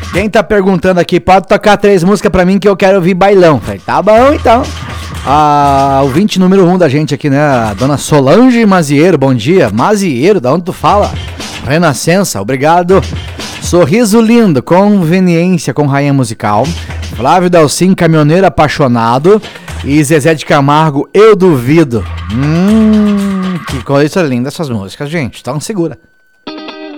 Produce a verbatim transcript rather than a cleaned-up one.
Quem tá perguntando aqui, pode tocar três músicas pra mim que eu quero ouvir bailão. Falei, tá bom então. A ouvinte número um da gente aqui, né? A dona Solange Mazieiro, bom dia. Mazieiro, da onde tu fala? Renascença, obrigado. Sorriso lindo, conveniência com rainha musical. Flávio Dalcin, caminhoneiro apaixonado. E Zezé de Camargo, eu duvido. Hum, que coisa linda essas músicas, gente. Então segura.